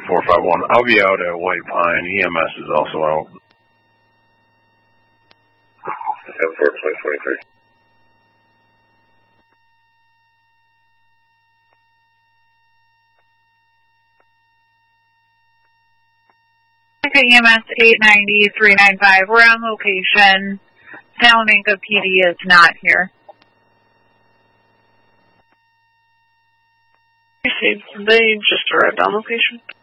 451. I'll be out at White Pine. EMS is also out. 10-4-2023. Okay, EMS 890-395. We're on location. Salamanca PD is not here. Received. They just arrived on location.